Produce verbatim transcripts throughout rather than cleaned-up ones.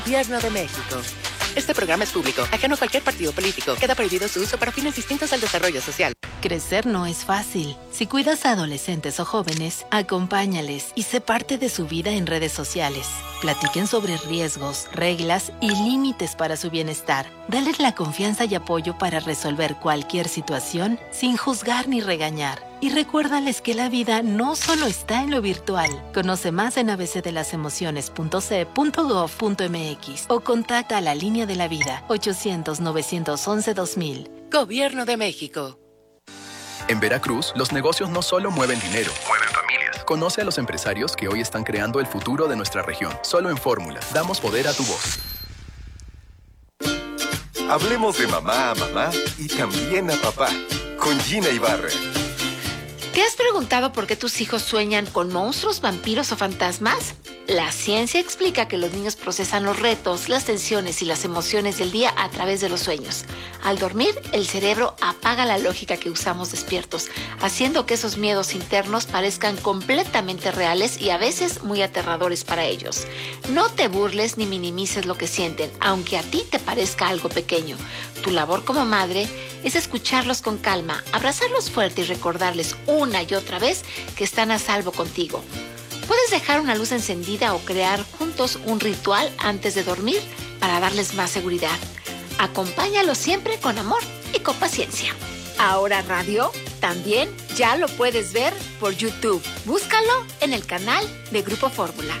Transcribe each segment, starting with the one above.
Gobierno de México. Este programa es público, ajeno a cualquier partido político. Queda prohibido su uso para fines distintos al desarrollo social. Crecer no es fácil. Si cuidas a adolescentes o jóvenes, acompáñales y sé parte de su vida en redes sociales. Platiquen sobre riesgos, reglas y límites para su bienestar. Dales la confianza y apoyo para resolver cualquier situación sin juzgar ni regañar. Y recuérdales que la vida no solo está en lo virtual. Conoce más en a b c de las emociones punto c e punto gov punto m x o contacta a la línea de la vida ochocientos, novecientos once, dos mil. Gobierno de México. En Veracruz, los negocios no solo mueven dinero, mueven familias. Conoce a los empresarios que hoy están creando el futuro de nuestra región. Solo en Fórmula, damos poder a tu voz. Hablemos de mamá a mamá y también a papá, con Gina Ibarra. ¿Te has preguntado por qué tus hijos sueñan con monstruos, vampiros o fantasmas? La ciencia explica que los niños procesan los retos, las tensiones y las emociones del día a través de los sueños. Al dormir, el cerebro apaga la lógica que usamos despiertos, haciendo que esos miedos internos parezcan completamente reales y a veces muy aterradores para ellos. No te burles ni minimices lo que sienten, aunque a ti te parezca algo pequeño. Tu labor como madre es escucharlos con calma, abrazarlos fuerte y recordarles una y otra vez que están a salvo contigo. Puedes dejar una luz encendida o crear juntos un ritual antes de dormir para darles más seguridad. Acompáñalos siempre con amor y con paciencia. Ahora Radio también ya lo puedes ver por YouTube. Búscalo en el canal de Grupo Fórmula.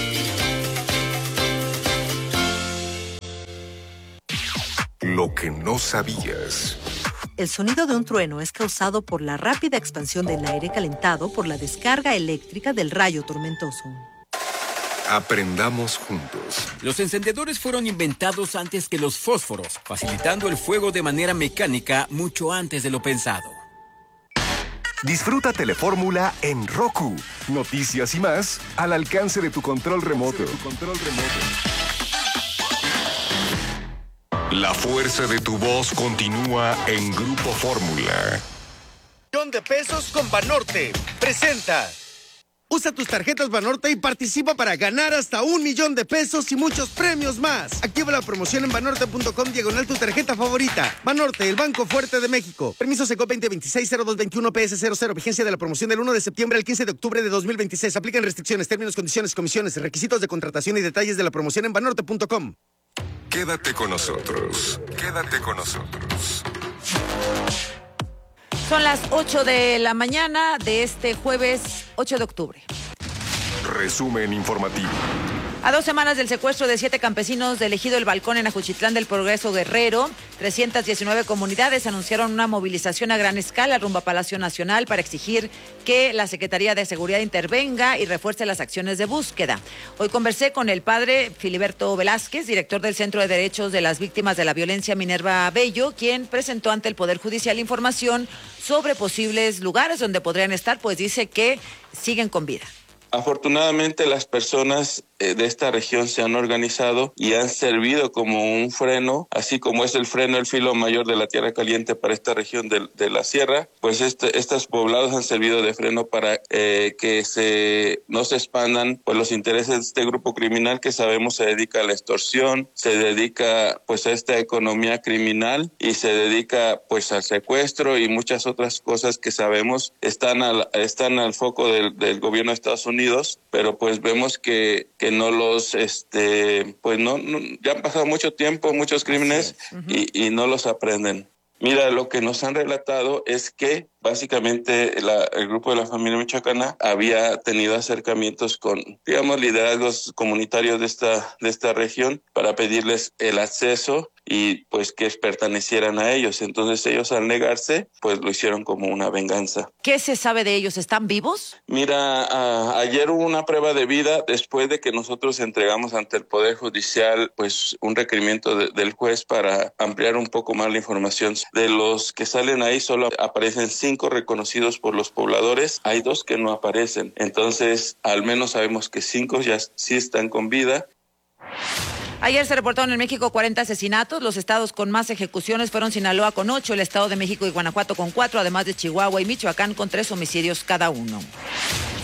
Lo que no sabías. El sonido de un trueno es causado por la rápida expansión del aire calentado por la descarga eléctrica del rayo tormentoso. Aprendamos juntos. Los encendedores fueron inventados antes que los fósforos, facilitando el fuego de manera mecánica mucho antes de lo pensado. Disfruta Telefórmula en Roku. Noticias y más al alcance de tu control remoto. Tu control remoto. La fuerza de tu voz continúa en Grupo Fórmula. Millón de pesos con Banorte. Presenta. Usa tus tarjetas Banorte y participa para ganar hasta un millón de pesos y muchos premios más. Activa la promoción en banorte punto com diagonal tu tarjeta favorita. Banorte, el Banco Fuerte de México. Permiso Secop veinte veintiséis cero dos veintiuno P S cero cero. Vigencia de la promoción del uno de septiembre al quince de octubre de dos mil veintiséis. Aplican restricciones, términos, condiciones, comisiones, requisitos de contratación y detalles de la promoción en banorte punto com. Quédate con nosotros. Quédate con nosotros. Son las ocho de la mañana de este jueves ocho de octubre. Resumen informativo. A dos semanas del secuestro de siete campesinos del ejido El Balcón en Ajuchitlán del Progreso Guerrero, trescientas diecinueve comunidades anunciaron una movilización a gran escala rumbo a Palacio Nacional para exigir que la Secretaría de Seguridad intervenga y refuerce las acciones de búsqueda. Hoy conversé con el padre Filiberto Velázquez, director del Centro de Derechos de las Víctimas de la Violencia Minerva Bello, quien presentó ante el Poder Judicial información sobre posibles lugares donde podrían estar, pues dice que siguen con vida. Afortunadamente las personas eh, de esta región se han organizado y han servido como un freno, así como es el freno el filo mayor de la tierra caliente para esta región de, de la sierra, pues este, estos poblados han servido de freno para eh, que se no se expandan pues los intereses de este grupo criminal que sabemos se dedica a la extorsión, se dedica pues a esta economía criminal y se dedica pues al secuestro y muchas otras cosas que sabemos están al, están al foco del, del gobierno de Estados Unidos, pero pues vemos que, que no los, este, pues no, no, ya han pasado mucho tiempo, muchos crímenes uh-huh. y, y no los aprenden. Mira, lo que nos han relatado es que básicamente la, el grupo de la familia michoacana había tenido acercamientos con, digamos, liderazgos comunitarios de esta, de esta región para pedirles el acceso y pues que pertenecieran a ellos. Entonces ellos al negarse, pues lo hicieron como una venganza. ¿Qué se sabe de ellos? ¿Están vivos? Mira, a, ayer hubo una prueba de vida después de que nosotros entregamos ante el Poder Judicial pues un requerimiento de, del juez para ampliar un poco más la información. De los que salen ahí solo aparecen cinco reconocidos por los pobladores, hay dos que no aparecen. Entonces al menos sabemos que cinco ya sí están con vida. Ayer se reportaron en México cuarenta asesinatos. Los estados con más ejecuciones fueron Sinaloa con ocho, el Estado de México y Guanajuato con cuatro, además de Chihuahua y Michoacán con tres homicidios cada uno.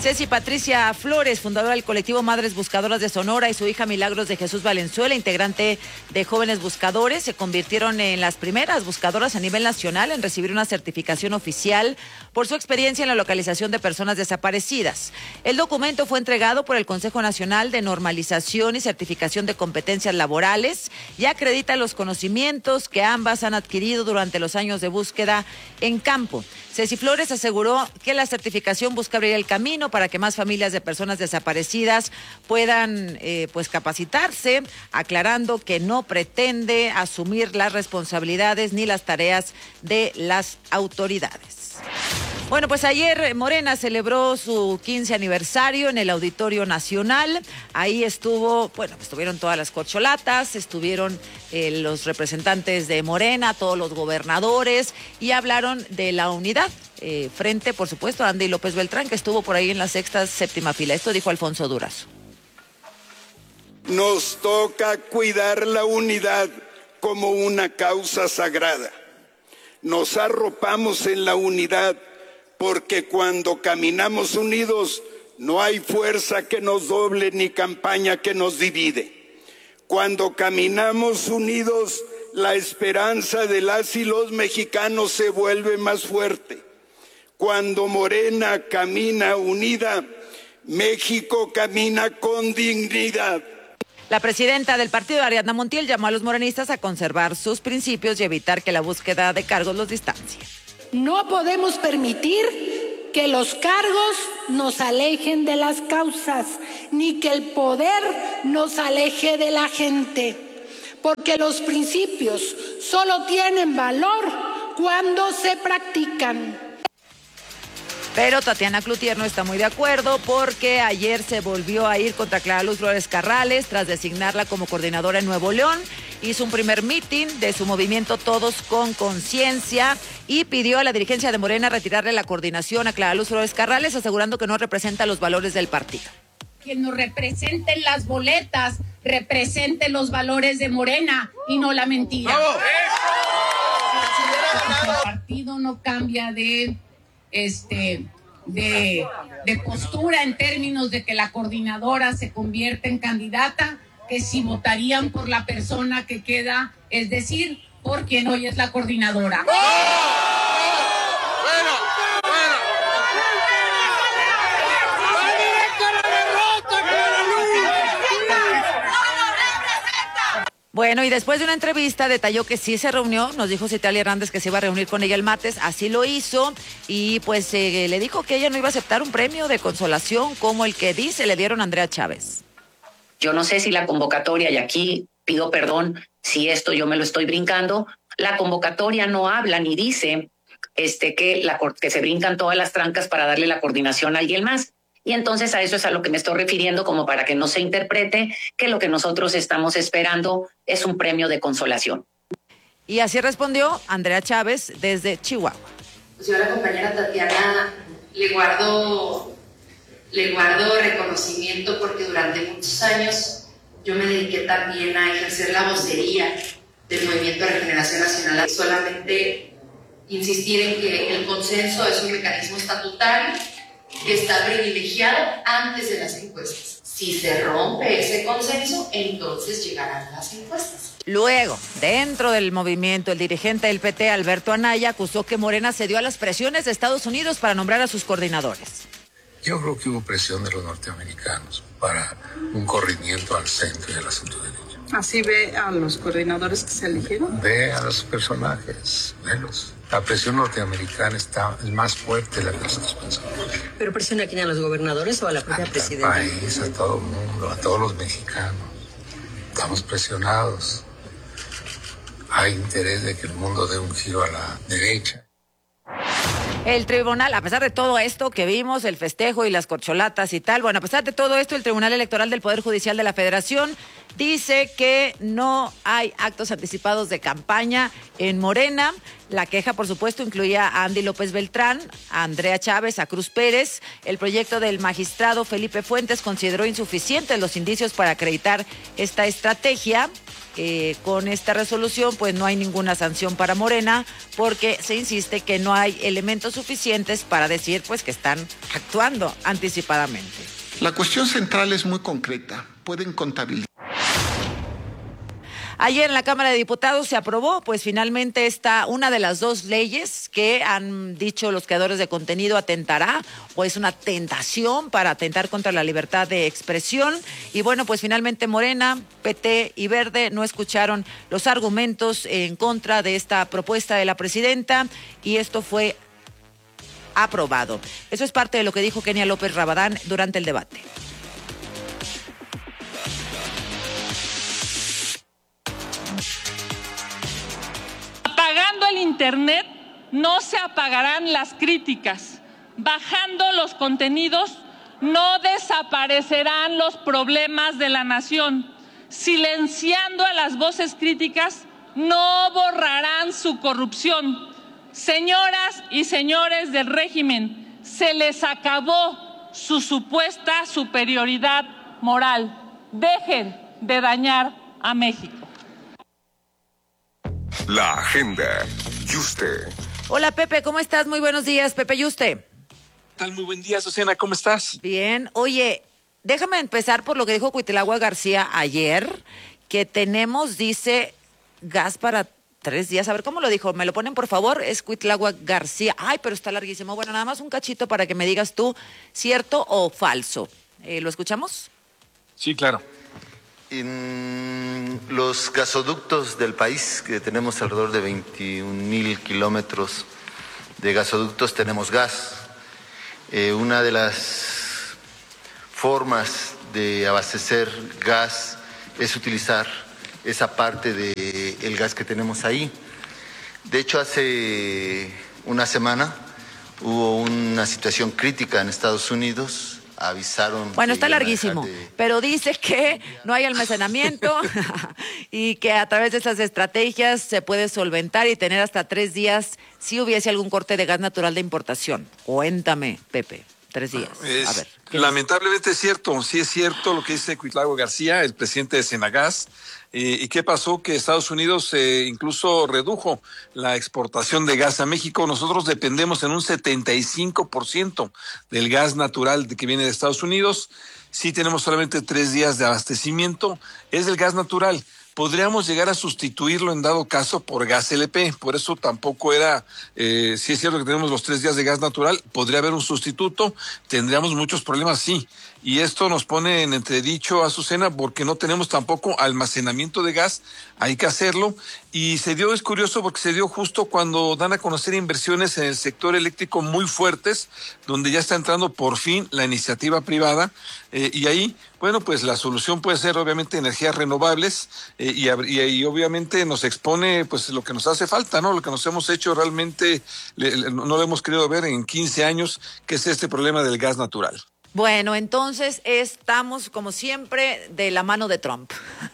Ceci Patricia Flores, fundadora del colectivo Madres Buscadoras de Sonora, y su hija Milagros de Jesús Valenzuela, integrante de Jóvenes Buscadores, se convirtieron en las primeras buscadoras a nivel nacional en recibir una certificación oficial por su experiencia en la localización de personas desaparecidas. El documento fue entregado por el Consejo Nacional de Normalización y Certificación de Competencias Laborales y acredita los conocimientos que ambas han adquirido durante los años de búsqueda en campo. Ceci Flores aseguró que la certificación busca abrir el camino para que más familias de personas desaparecidas puedan eh, pues capacitarse, aclarando que no pretende asumir las responsabilidades ni las tareas de las autoridades. Bueno, pues ayer Morena celebró su quince aniversario en el Auditorio Nacional. Ahí estuvo, bueno, estuvieron todas las corcholatas, estuvieron eh, los representantes de Morena, todos los gobernadores, y hablaron de la unidad eh, frente, por supuesto, a Andy López Beltrán, que estuvo por ahí en la sexta, séptima fila. Esto dijo Alfonso Durazo. Nos toca cuidar la unidad como una causa sagrada. Nos arropamos en la unidad porque cuando caminamos unidos no hay fuerza que nos doble ni campaña que nos divide. Cuando caminamos unidos, la esperanza de las y los mexicanos se vuelve más fuerte. Cuando Morena camina unida, México camina con dignidad. La presidenta del partido, Ariadna Montiel, llamó a los morenistas a conservar sus principios y evitar que la búsqueda de cargos los distancie. No podemos permitir que los cargos nos alejen de las causas, ni que el poder nos aleje de la gente, porque los principios solo tienen valor cuando se practican. Pero Tatiana Cloutier no está muy de acuerdo porque ayer se volvió a ir contra Clara Luz Flores Carrales tras designarla como coordinadora en Nuevo León. Hizo un primer mitin de su movimiento Todos con Conciencia y pidió a la dirigencia de Morena retirarle la coordinación a Clara Luz Flores Carrales, asegurando que no representa los valores del partido. Quien nos represente en las boletas, represente los valores de Morena y no la mentira. El partido no cambia de... Este, de, de postura en términos de que la coordinadora se convierta en candidata, que si votarían por la persona que queda, es decir, por quien hoy es la coordinadora. Bueno, y después de una entrevista detalló que sí se reunió, nos dijo Citlali Hernández que se iba a reunir con ella el martes, así lo hizo, y pues eh, le dijo que ella no iba a aceptar un premio de consolación como el que dice le dieron a Andrea Chávez. Yo no sé si la convocatoria, y aquí pido perdón si esto yo me lo estoy brincando, la convocatoria no habla ni dice este, que, la, que se brincan todas las trancas para darle la coordinación a alguien más. Y entonces a eso es a lo que me estoy refiriendo, como para que no se interprete que lo que nosotros estamos esperando es un premio de consolación. Y así respondió Andrea Chávez desde Chihuahua. Pues yo a la compañera Tatiana le guardo, le guardo reconocimiento porque durante muchos años yo me dediqué también a ejercer la vocería del Movimiento de Regeneración Nacional. Solamente insistir en que el consenso es un mecanismo estatutario que está privilegiado antes de las encuestas. Si se rompe ese consenso, entonces llegarán las encuestas. Luego, dentro del movimiento, el dirigente del P T, Alberto Anaya, acusó que Morena cedió a las presiones de Estados Unidos para nombrar a sus coordinadores. Yo creo que hubo presión de los norteamericanos para un corrimiento al centro y al asunto de derecho. ¿Así ve a los coordinadores que se eligieron? Ve a los personajes, velos. La presión norteamericana está más fuerte de la que nosotros pensamos. ¿Pero presiona a quién, a los gobernadores o a la propia presidenta? Al país, a todo el mundo, a todos los mexicanos. Estamos presionados. Hay interés de que el mundo dé un giro a la derecha. El tribunal, a pesar de todo esto que vimos, el festejo y las corcholatas y tal, bueno, a pesar de todo esto, el Tribunal Electoral del Poder Judicial de la Federación dice que no hay actos anticipados de campaña en Morena. La queja, por supuesto, incluía a Andy López Beltrán, a Andrea Chávez, a Cruz Pérez. El proyecto del magistrado Felipe Fuentes consideró insuficientes los indicios para acreditar esta estrategia eh, con esta resolución pues no hay ninguna sanción para Morena, porque se insiste que no hay elementos suficientes para decir pues que están actuando anticipadamente. La cuestión central es muy concreta. Pueden contabilizar. Ayer en la Cámara de Diputados se aprobó, pues finalmente está una de las dos leyes que han dicho los creadores de contenido atentará o es una tentación para atentar contra la libertad de expresión. Y bueno, pues finalmente Morena, P T y Verde no escucharon los argumentos en contra de esta propuesta de la presidenta y esto fue aprobado. Eso es parte de lo que dijo Kenia López Rabadán durante el debate. Apagando el internet no se apagarán las críticas. Bajando los contenidos no desaparecerán los problemas de la nación. Silenciando a las voces críticas no borrarán su corrupción. Señoras y señores del régimen, se les acabó su supuesta superioridad moral. Dejen de dañar a México. La agenda. Yuste. Hola Pepe, ¿cómo estás? Muy buenos días, Pepe Yuste. ¿Qué tal? Muy buen día, Susana, ¿cómo estás? Bien. Oye, déjame empezar por lo que dijo Cuitlagua García ayer, que tenemos, dice, gas para tres días. A ver, ¿cómo lo dijo? ¿Me lo ponen, por favor? Es Cuitlagua García. Ay, pero está larguísimo. Bueno, nada más un cachito para que me digas tú, ¿cierto o falso? Eh, ¿Lo escuchamos? Sí, claro. En los gasoductos del país, que tenemos alrededor de veintiún mil kilómetros de gasoductos, tenemos gas. Eh, una de las formas de abastecer gas es utilizar esa parte del gas que tenemos ahí. De hecho, hace una semana hubo una situación crítica en Estados Unidos. Avisaron. Bueno, está larguísimo, de... pero dice que no hay almacenamiento y que a través de esas estrategias se puede solventar y tener hasta tres días si hubiese algún corte de gas natural de importación. Cuéntame, Pepe, tres días. Es, a ver, lamentablemente es cierto, sí es cierto lo que dice Cuitlagua García, el presidente de Senagas. Eh, ¿Y qué pasó? Que Estados Unidos eh, incluso redujo la exportación de gas a México. Nosotros dependemos en un setenta y cinco por ciento del gas natural que viene de Estados Unidos. Sí tenemos solamente tres días de abastecimiento. Es del gas natural. Podríamos llegar a sustituirlo en dado caso por gas L P. Por eso tampoco era, eh, sí es cierto que tenemos los tres días de gas natural. Podría haber un sustituto. Tendríamos muchos problemas, sí. Y esto nos pone en entredicho, Azucena, porque no tenemos tampoco almacenamiento de gas, hay que hacerlo. Y se dio, es curioso, porque se dio justo cuando dan a conocer inversiones en el sector eléctrico muy fuertes, donde ya está entrando por fin la iniciativa privada. Eh, y ahí, bueno, pues la solución puede ser obviamente energías renovables eh, y, y, y obviamente nos expone pues lo que nos hace falta, ¿no? Lo que nos hemos hecho realmente, le, le, no lo hemos querido ver en quince años, que es este problema del gas natural. Bueno, entonces estamos, como siempre, de la mano de Trump.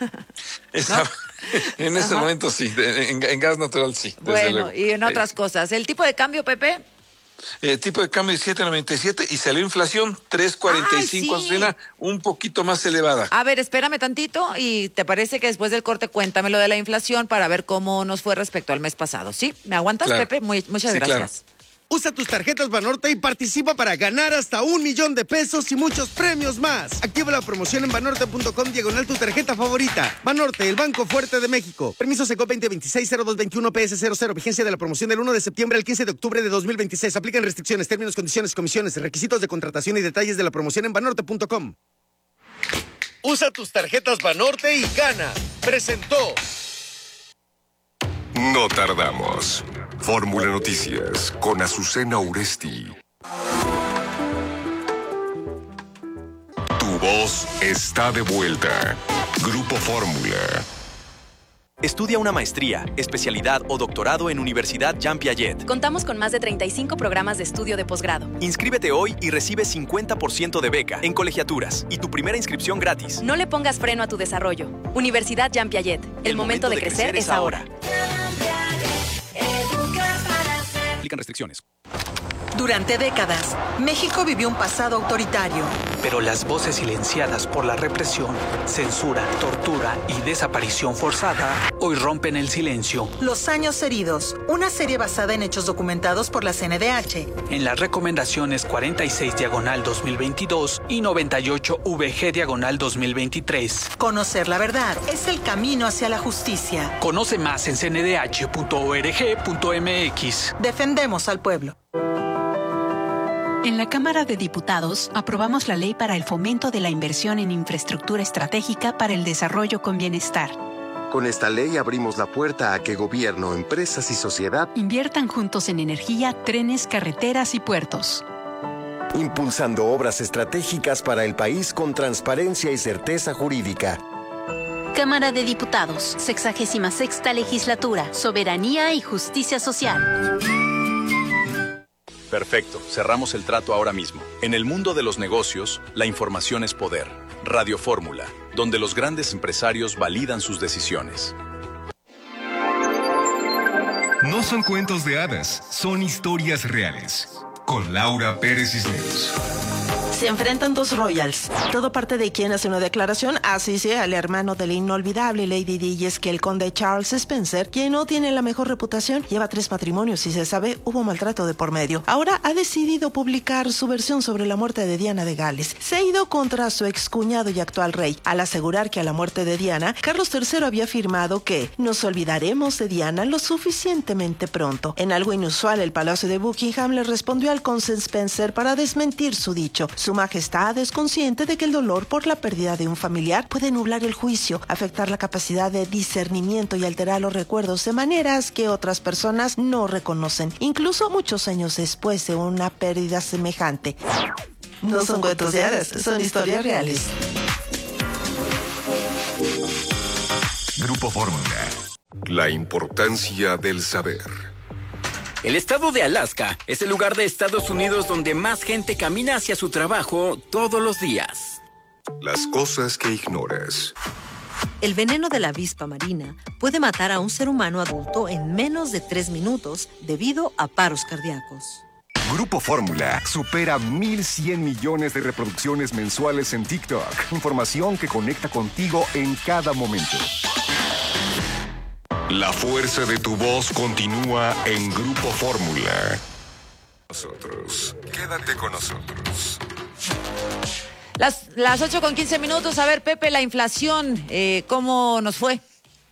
Esa, ¿no? En este Ajá. momento sí, en, en gas natural sí. Bueno, luego. Y en otras cosas. ¿El tipo de cambio, Pepe? El tipo de cambio es siete noventa y siete y salió inflación tres cuarenta y cinco, sí. Azucena, un poquito más elevada. A ver, espérame tantito y te parece que después del corte cuéntame lo de la inflación para ver cómo nos fue respecto al mes pasado. ¿Sí? ¿Me aguantas, claro. Pepe? Muy, muchas sí, gracias. Claro. Usa tus tarjetas Banorte y participa para ganar hasta un millón de pesos y muchos premios más. Activa la promoción en banorte punto com diagonal tu tarjeta favorita. Banorte, el Banco Fuerte de México. Permiso Seco veinte veintiséis cero dos veintiuno P S cero cero. Vigencia de la promoción del uno de septiembre al quince de octubre de dos mil veintiséis. Aplican restricciones, términos, condiciones, comisiones, requisitos de contratación y detalles de la promoción en banorte punto com. Usa tus tarjetas Banorte y gana. Presentó. No tardamos. Fórmula Noticias con Azucena Uresti. Tu voz está de vuelta. Grupo Fórmula. Estudia una maestría, especialidad o doctorado en Universidad Jean Piaget. Contamos con más de treinta y cinco programas de estudio de posgrado. Inscríbete hoy y recibe cincuenta por ciento de beca en colegiaturas y tu primera inscripción gratis. No le pongas freno a tu desarrollo. Universidad Jean Piaget. El, El momento, momento de, de crecer, crecer es ahora. Aplican restricciones. Durante décadas, México vivió un pasado autoritario. Pero las voces silenciadas por la represión, censura, tortura y desaparición forzada hoy rompen el silencio. Los años heridos, una serie basada en hechos documentados por la C N D H. En las recomendaciones cuarenta y seis diagonal dos mil veintidós y noventa y ocho V G diagonal dos mil veintitrés. Conocer la verdad es el camino hacia la justicia. Conoce más en c n d h punto org punto m x. Defendemos al pueblo. En la Cámara de Diputados aprobamos la ley para el fomento de la inversión en infraestructura estratégica para el desarrollo con bienestar. Con esta ley abrimos la puerta a que gobierno, empresas y sociedad inviertan juntos en energía, trenes, carreteras y puertos. Impulsando obras estratégicas para el país con transparencia y certeza jurídica. Cámara de Diputados, sexagésima sexta legislatura, soberanía y justicia social. Perfecto, cerramos el trato ahora mismo. En el mundo de los negocios, la información es poder. Radio Fórmula, donde los grandes empresarios validan sus decisiones. No son cuentos de hadas, son historias reales. Con Laura Pérez Cisneros. Se enfrentan dos royals. Todo parte de quien hace una declaración, así sea el hermano de la inolvidable Lady Di, y es que el conde Charles Spencer, quien no tiene la mejor reputación, lleva tres matrimonios y se sabe hubo maltrato de por medio. Ahora ha decidido publicar su versión sobre la muerte de Diana de Gales. Se ha ido contra su excuñado y actual rey, al asegurar que a la muerte de Diana, Carlos tercero había afirmado que nos olvidaremos de Diana lo suficientemente pronto. En algo inusual, el Palacio de Buckingham le respondió al conde Spencer para desmentir su dicho. Su majestad es consciente de que el dolor por la pérdida de un familiar puede nublar el juicio, afectar la capacidad de discernimiento y alterar los recuerdos de maneras que otras personas no reconocen, incluso muchos años después de una pérdida semejante. No son cuentos de hadas, son historias reales. Grupo Fórmula. La importancia del saber. El estado de Alaska es el lugar de Estados Unidos donde más gente camina hacia su trabajo todos los días. Las cosas que ignoras. El veneno de la avispa marina puede matar a un ser humano adulto en menos de tres minutos debido a paros cardíacos. Grupo Fórmula supera mil cien millones de reproducciones mensuales en TikTok. Información que conecta contigo en cada momento. La fuerza de tu voz continúa en Grupo Fórmula. Nosotros. Quédate con nosotros. Las, las ocho con quince minutos. A ver, Pepe, la inflación, eh, ¿cómo nos fue?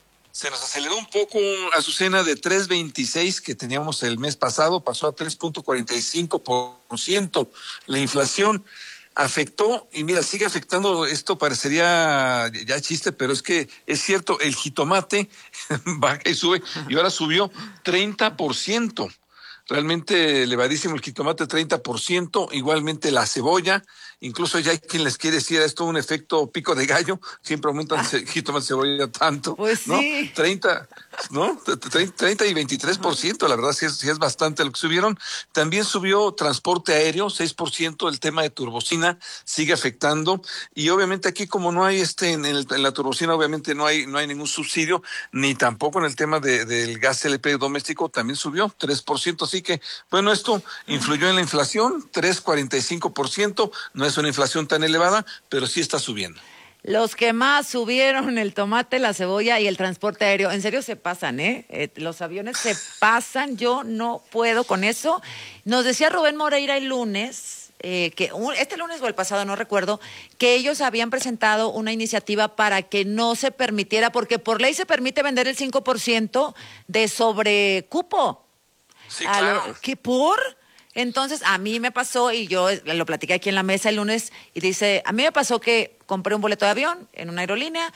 Se nos aceleró un poco, Azucena, de tres punto veintiséis que teníamos el mes pasado, pasó a tres punto cuarenta y cinco por ciento. La inflación afectó, y mira, sigue afectando, esto parecería ya chiste, pero es que es cierto, el jitomate baja y sube, y ahora subió treinta por ciento. Realmente elevadísimo el jitomate, treinta por ciento, igualmente la cebolla, incluso ya hay quien les quiere decir esto un efecto pico de gallo, siempre aumentan ah. el jitomate, cebolla tanto, pues ¿no? Sí. treinta, ¿no? treinta y veintitrés por ciento, la verdad sí es, sí es bastante lo que subieron. También subió transporte aéreo, seis por ciento, el tema de turbocina sigue afectando, y obviamente aquí como no hay este, en, el, en la turbocina obviamente no hay, no hay ningún subsidio, ni tampoco en el tema de, del gas L P doméstico también subió tres por ciento, así que, bueno, esto influyó en la inflación, tres punto cuarenta y cinco por ciento, no es una inflación tan elevada, pero sí está subiendo. Los que más subieron el tomate, la cebolla y el transporte aéreo, en serio se pasan, ¿eh? eh los aviones se pasan, yo no puedo con eso. Nos decía Rubén Moreira el lunes, eh, que un, este lunes o el pasado, no recuerdo, que ellos habían presentado una iniciativa para que no se permitiera, porque por ley se permite vender el cinco por ciento de sobrecupo. Sí, claro. Lo, ¿qué por? Entonces, a mí me pasó, y yo lo platiqué aquí en la mesa el lunes, y dice, a mí me pasó que compré un boleto de avión en una aerolínea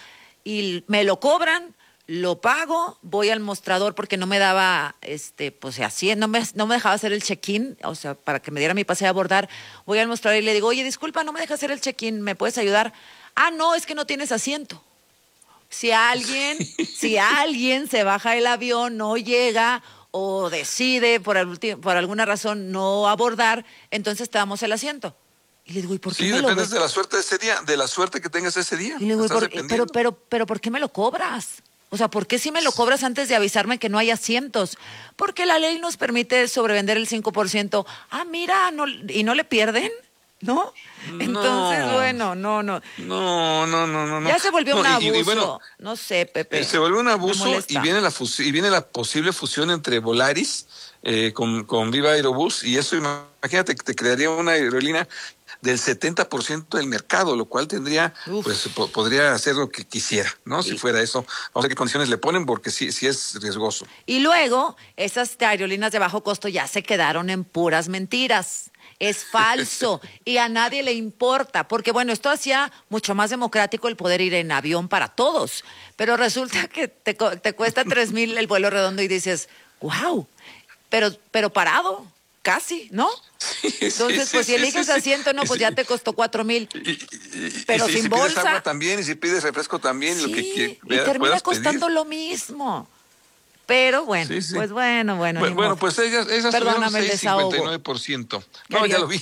y me lo cobran, lo pago, voy al mostrador porque no me daba, este, pues así, no me, no me dejaba hacer el check-in, o sea, para que me diera mi pase a abordar, voy al mostrador y le digo, oye, disculpa, no me dejas hacer el check-in, ¿me puedes ayudar? Ah, no, es que no tienes asiento. Si alguien, si alguien se baja del avión, no llega o decide por, el, por alguna razón no abordar, entonces te damos el asiento. Y le digo, ¿y por qué sí, me lo dependes de la suerte de ese día, de la suerte que tengas ese día. Y le digo, por, pero, pero, pero, ¿por qué me lo cobras? O sea, ¿por qué si me lo cobras antes de avisarme que no hay asientos? Porque la ley nos permite sobrevender el cinco por ciento. Ah, mira, no, ¿y no le pierden? ¿No? Entonces, No. bueno, no, no. No, no, no, no. Ya se volvió No, un y- abuso. y- y bueno, no sé, Pepe. Eh, se volvió un Me abuso molesta. y viene la fusi- y viene la posible fusión entre Volaris eh, con, con Viva Aerobús, y eso imagínate que te crearía una aerolínea del setenta por ciento del mercado, lo cual tendría, Uf. pues po- podría hacer lo que quisiera, ¿no? Si fuera eso. Vamos a ver qué condiciones le ponen, porque sí, sí es riesgoso. Y luego, esas aerolíneas de bajo costo ya se quedaron en puras mentiras. Es falso y a nadie le importa, porque bueno, esto hacía mucho más democrático el poder ir en avión para todos, pero resulta que te, co- te cuesta tres mil el vuelo redondo y dices, wow, pero, pero parado, casi, ¿no? Entonces, sí, pues si sí, eliges sí, sí. asiento, no, pues ya te costó cuatro mil, pero y si, sin si pides bolsa. agua también, y si pides refresco también, lo que Sí, que y termina puedas costando pedir. lo mismo. Pero bueno, Sí, sí. pues bueno, bueno. Bu- ni Bueno, modo. pues ellas, ellas Perdóname el seis cincuenta y nueve desahogo. por ciento. ¿Qué No, haría? ya lo vi.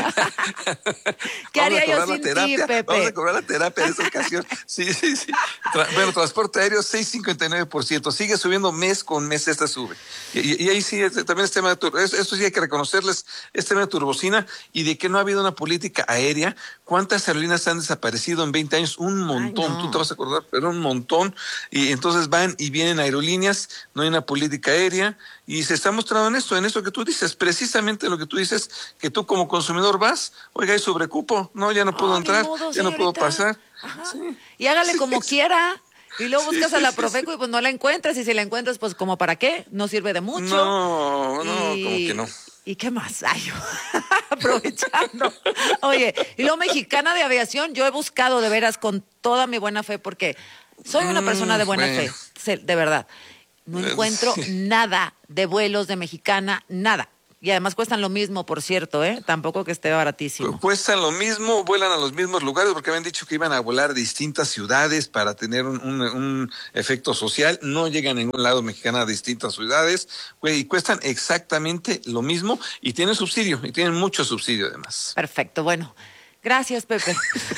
¿Qué Vamos a haría yo cobrar la sin ti, terapia, Pepe? Vamos a cobrar la terapia de esa ocasión. Sí, sí, sí. Tra- bueno, transporte aéreo, seis cincuenta y nueve por ciento. Sigue subiendo mes con mes, esta sube. Y, y- y ahí sí, este, también es tema de tur- es- esto sí hay que reconocerles, es tema de turbocina y de que no ha habido una política aérea. ¿Cuántas aerolíneas han desaparecido en veinte años? Un montón, no. tú te vas a acordar, pero un montón. Y entonces van y vienen aerolíneas, no hay una política aérea, y se está mostrando en esto, en esto que tú dices, precisamente lo que tú dices, que tú como consumidor vas, oiga, hay sobrecupo, no, ya no puedo Ah, ni entrar, modo, ya no puedo señorita. pasar. Y hágale como quiera. Y luego Sí, buscas sí, a la sí, Profeco y pues no la encuentras. Y si la encuentras, pues como para qué, no sirve de mucho. No, no, Y- como que no. ¿Y qué más? Ay, aprovechando. Oye, y luego Mexicana de Aviación, yo he buscado de veras con toda mi buena fe, porque soy una Mm, persona de buena bueno. fe, se- de verdad. No Eh, encuentro sí. nada de vuelos de Mexicana, nada. Y además cuestan lo mismo, por cierto, ¿eh? Tampoco que esté baratísimo. Cuestan lo mismo, vuelan a los mismos lugares, porque habían dicho que iban a volar a distintas ciudades para tener un, un- un efecto social. No llegan a ningún lado mexicana a distintas ciudades, güey, y cuestan exactamente lo mismo y tienen subsidio, y tienen mucho subsidio además. Perfecto, bueno. Gracias, Pepe.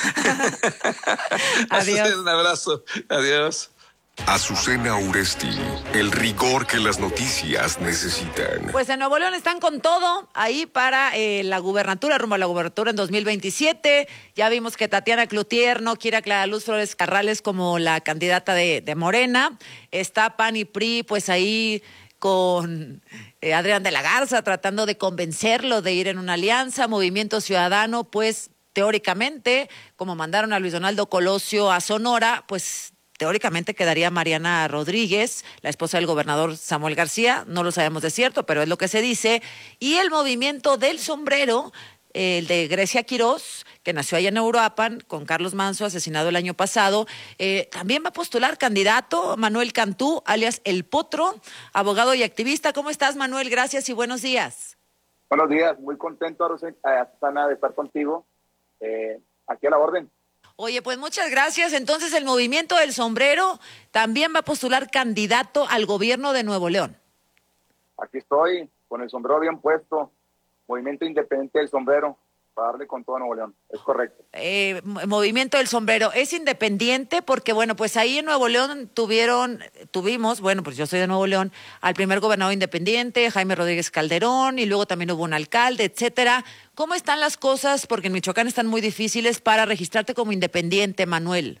Adiós. Un abrazo, adiós. Azucena Uresti, el rigor que las noticias necesitan. Pues en Nuevo León están con todo ahí para eh, la gubernatura, rumbo a la gubernatura en dos mil veintisiete. Ya vimos que Tatiana Cloutier no quiere a Clara Luz Flores Carrales como la candidata de, de Morena. Está P A N y P R I, pues ahí con eh, Adrián de la Garza tratando de convencerlo de ir en una alianza. Movimiento Ciudadano, pues teóricamente, como mandaron a Luis Donaldo Colosio a Sonora, pues teóricamente quedaría Mariana Rodríguez, la esposa del gobernador Samuel García, no lo sabemos de cierto, pero es lo que se dice. Y el movimiento del sombrero, eh, el de Grecia Quirós, que nació allá en Uruapan, con Carlos Manso, asesinado el año pasado, eh, también va a postular candidato Manuel Cantú, alias El Potro, abogado y activista. ¿Cómo estás, Manuel? Gracias y buenos días. Buenos días, muy contento, Susana, de estar contigo. Eh, aquí a la orden. Oye, pues muchas gracias. Entonces, el movimiento del sombrero también va a postular candidato al gobierno de Nuevo León. Aquí estoy, con el sombrero bien puesto. Movimiento Independiente del Sombrero, para darle con todo a Nuevo León. Es correcto. Eh, movimiento del sombrero es independiente porque, bueno, pues ahí en Nuevo León tuvieron, tuvimos, bueno, pues yo soy de Nuevo León, al primer gobernador independiente, Jaime Rodríguez Calderón, y luego también hubo un alcalde, etcétera. ¿Cómo están las cosas? Porque en Michoacán están muy difíciles para registrarte como independiente, Manuel.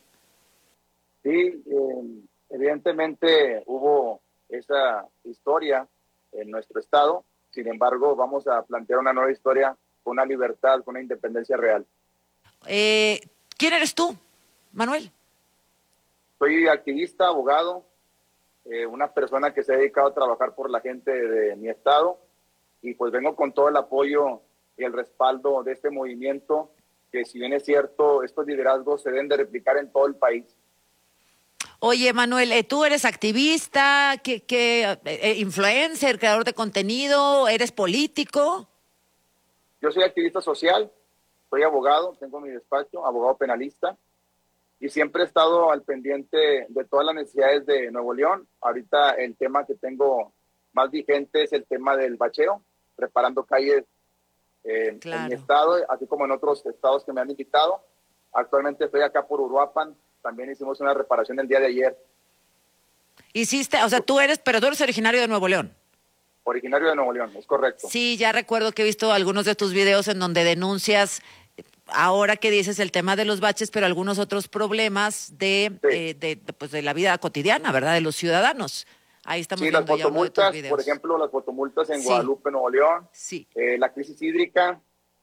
Sí, eh, evidentemente hubo esa historia en nuestro estado. Sin embargo, vamos a plantear una nueva historia con una libertad, con una independencia real. Eh, ¿Quién eres tú, Manuel? Soy activista, abogado, eh, una persona que se ha dedicado a trabajar por la gente de mi estado, y pues vengo con todo el apoyo y el respaldo de este movimiento, que si bien es cierto, estos liderazgos se deben de replicar en todo el país. Oye, Manuel, eh, tú eres activista, ¿qué, qué, eh, influencer, creador de contenido, eres político? Yo soy activista social, soy abogado, tengo mi despacho, abogado penalista, y siempre he estado al pendiente de todas las necesidades de Nuevo León. Ahorita el tema que tengo más vigente es el tema del bacheo, preparando calles eh, Claro. en mi estado, así como en otros estados que me han invitado. Actualmente estoy acá por Uruapan, también hicimos una reparación el día de ayer. Hiciste, o sea, tú eres, pero tú eres originario de Nuevo León. Originario de Nuevo León, es correcto. Sí, ya recuerdo que he visto algunos de tus videos en donde denuncias, ahora que dices el tema de los baches, pero algunos otros problemas de, sí. eh, de, de, pues de la vida cotidiana, ¿verdad? De los ciudadanos. Ahí estamos sí, viendo las ya uno de tus fotomultas, videos. por ejemplo, las fotomultas en Sí. Guadalupe, Nuevo León. Sí. Eh, la crisis hídrica,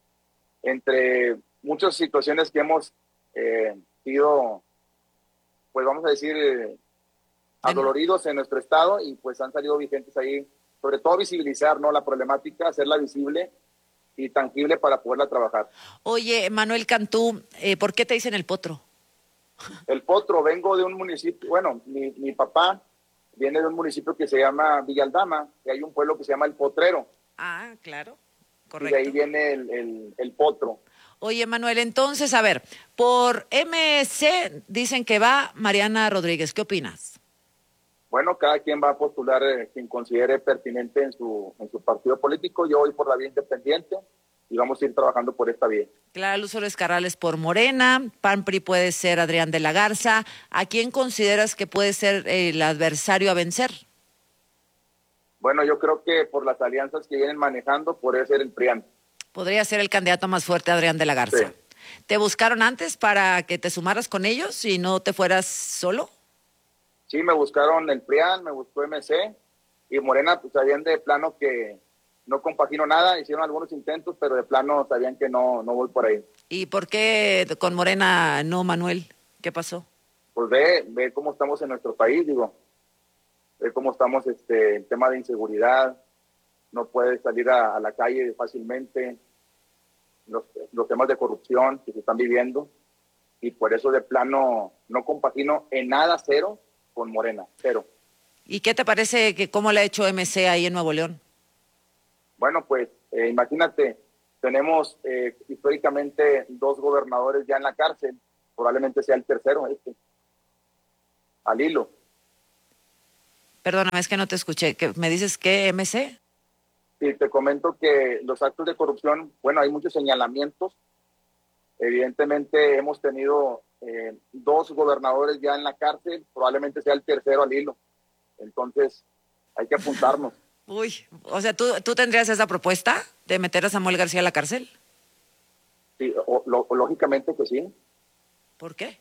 entre muchas situaciones que hemos eh, sido, pues vamos a decir, eh, adoloridos en nuestro estado y pues han salido vigentes ahí, sobre todo visibilizar, ¿no?, la problemática, hacerla visible y tangible para poderla trabajar. Oye, Manuel Cantú, eh, ¿por qué te dicen el potro? El potro, vengo de un municipio, bueno, mi, mi papá viene de un municipio que se llama Villaldama, que hay un pueblo que se llama El Potrero. Ah, claro, Y correcto. de ahí viene el, el, el potro. Oye, Manuel, entonces, a ver, por M C dicen que va Mariana Rodríguez, ¿qué opinas? Bueno, cada quien va a postular eh, quien considere pertinente en su, en su partido político. Yo voy por la vía independiente y vamos a ir trabajando por esta vía. Clara Luz Flores Carrales por Morena, P A N P R I puede ser Adrián de la Garza. ¿A quién consideras que puede ser el adversario a vencer? Bueno, yo creo que por las alianzas que vienen manejando, podría ser el P R I A N. Podría ser el candidato más fuerte, Adrián de la Garza. Sí. ¿Te buscaron antes para que te sumaras con ellos y no te fueras solo? Sí, me buscaron el P R I A N, me buscó M C y Morena, pues sabían de plano que no compagino nada, hicieron algunos intentos, pero de plano sabían que no, no voy por ahí. ¿Y por qué con Morena no, Manuel? ¿Qué pasó? Pues ve, ve cómo estamos en nuestro país, digo, ve cómo estamos, este, el tema de inseguridad, no puedes salir a, a la calle fácilmente, los, los temas de corrupción que se están viviendo, y por eso de plano no compagino en nada, cero, con Morena, cero. ¿Y qué te parece que cómo le ha hecho M C ahí en Nuevo León? Bueno, pues eh, imagínate, tenemos eh, históricamente dos gobernadores ya en la cárcel, probablemente sea el tercero este, al hilo. Perdóname, es que no te escuché. ¿Que ¿Me dices qué, M C? Sí, te comento que los actos de corrupción, bueno, hay muchos señalamientos. Evidentemente hemos tenido eh, dos gobernadores ya en la cárcel, probablemente sea el tercero al hilo. Entonces, hay que apuntarnos. Uy, o sea, ¿tú, ¿tú tendrías esa propuesta de meter a Samuel García a la cárcel? Sí, o, lo, lógicamente que sí. ¿Por qué?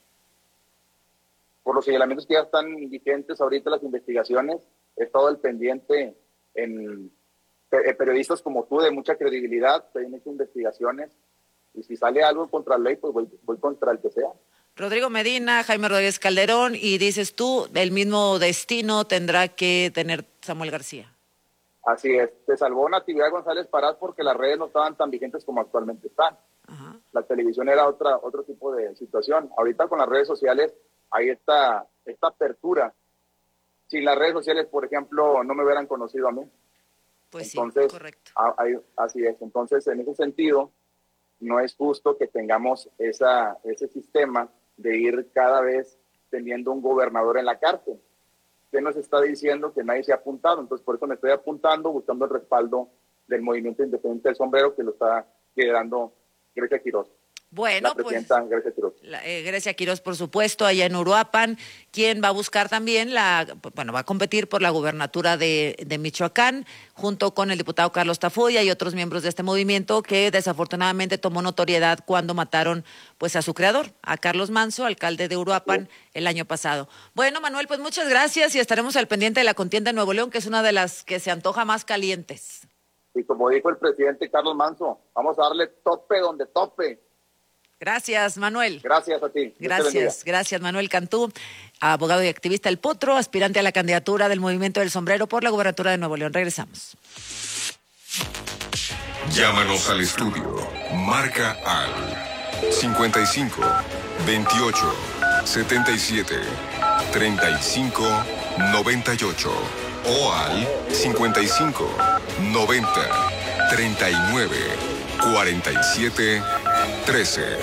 Por los señalamientos que ya están vigentes ahorita, las investigaciones, he estado al pendiente en eh, periodistas como tú, de mucha credibilidad, que han hecho investigaciones, y si sale algo contra la ley, pues voy, voy contra el que sea. Rodrigo Medina, Jaime Rodríguez Calderón, y dices tú, el mismo destino tendrá que tener Samuel García. Así es, se salvó Natividad González Parás porque las redes no estaban tan vigentes como actualmente están. Ajá. La televisión era otra otro tipo de situación. Ahorita con las redes sociales hay esta, esta apertura. Si las redes sociales, por ejemplo, no me hubieran conocido a mí. Pues entonces, sí, correcto. A, a, así es. Entonces, en ese sentido, no es justo que tengamos esa, ese sistema de ir cada vez teniendo un gobernador en la cárcel. ¿Qué nos está diciendo? Que nadie se ha apuntado. Entonces, por eso me estoy apuntando, buscando el respaldo del Movimiento Independiente del Sombrero, que lo está liderando Grecia Quirós. Bueno, la presidenta pues, Grecia Quirós. La, eh, Grecia Quirós, por supuesto, allá en Uruapan, quien va a buscar también la, bueno, va a competir por la gubernatura de, de Michoacán, junto con el diputado Carlos Tafoya y otros miembros de este movimiento que desafortunadamente tomó notoriedad cuando mataron pues a su creador, a Carlos Manso, alcalde de Uruapan, sí, el año pasado. Bueno, Manuel, pues muchas gracias y estaremos al pendiente de la contienda en Nuevo León, que es una de las que se antoja más calientes. Y como dijo el presidente Carlos Manso, vamos a darle tope donde tope. Gracias, Manuel. Gracias a ti. Gracias, gracias, Manuel Cantú, abogado y activista El Potro, aspirante a la candidatura del Movimiento del Sombrero por la gubernatura de Nuevo León. Regresamos. Llámanos al estudio. Marca al cincuenta y cinco, veintiocho, setenta y siete, treinta y cinco, noventa y ocho o al cincuenta y cinco, noventa, treinta y nueve, cuarenta y siete, trece.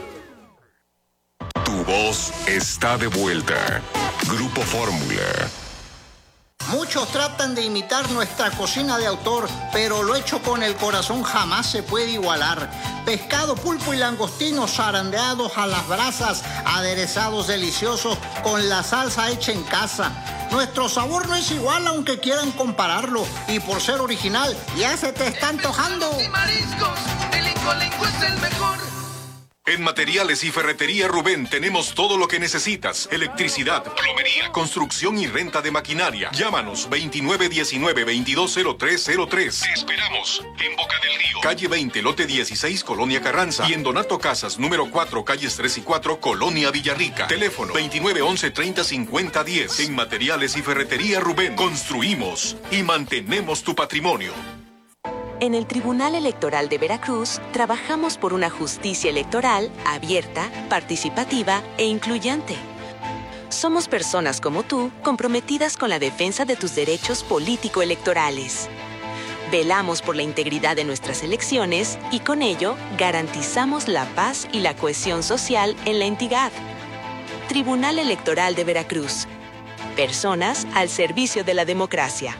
Tu voz está de vuelta. Grupo Fórmula. Muchos tratan de imitar nuestra cocina de autor, pero lo hecho con el corazón jamás se puede igualar. Pescado, pulpo y langostinos zarandeados a las brasas, aderezados deliciosos con la salsa hecha en casa. Nuestro sabor no es igual aunque quieran compararlo. Y por ser original, ya se te está antojando. Y mariscos, el Incolenco es el mejor. En Materiales y Ferretería Rubén tenemos todo lo que necesitas. Electricidad, plomería, construcción y renta de maquinaria. Llámanos veintinueve diecinueve veintidós cero tres cero tres. Te esperamos en Boca del Río. Calle veinte, lote dieciséis, Colonia Carranza. Y en Donato Casas, número cuatro, calles tres y cuatro, Colonia Villarrica. Teléfono veintinueve once treinta cincuenta diez. En Materiales y Ferretería Rubén construimos y mantenemos tu patrimonio. En el Tribunal Electoral de Veracruz trabajamos por una justicia electoral abierta, participativa e incluyente. Somos personas como tú comprometidas con la defensa de tus derechos político-electorales. Velamos por la integridad de nuestras elecciones y con ello garantizamos la paz y la cohesión social en la entidad. Tribunal Electoral de Veracruz. Personas al servicio de la democracia.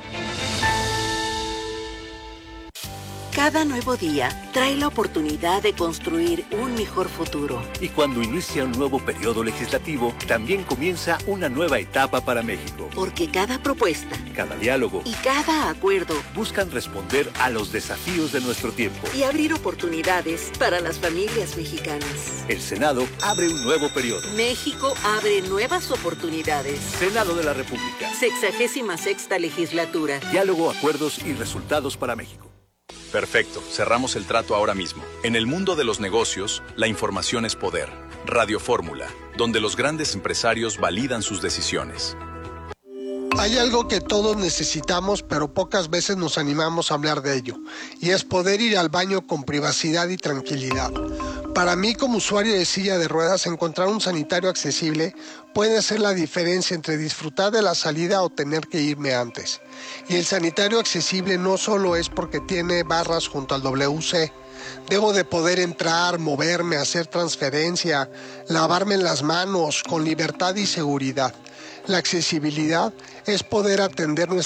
Cada nuevo día trae la oportunidad de construir un mejor futuro. Y cuando inicia un nuevo periodo legislativo, también comienza una nueva etapa para México. Porque cada propuesta, cada diálogo y cada acuerdo buscan responder a los desafíos de nuestro tiempo y abrir oportunidades para las familias mexicanas. El Senado abre un nuevo periodo. México abre nuevas oportunidades. Senado de la República. Sexagésima sexta legislatura. Diálogo, acuerdos y resultados para México. Perfecto, cerramos el trato ahora mismo. En el mundo de los negocios, la información es poder. Radio Fórmula, donde los grandes empresarios validan sus decisiones. Hay algo que todos necesitamos, pero pocas veces nos animamos a hablar de ello, y es poder ir al baño con privacidad y tranquilidad. Para mí, como usuario de silla de ruedas, encontrar un sanitario accesible puede ser la diferencia entre disfrutar de la salida o tener que irme antes. Y el sanitario accesible no solo es porque tiene barras junto al W C. Debo de poder entrar, moverme, hacer transferencia, lavarme las manos con libertad y seguridad. La accesibilidad es poder atender nuestra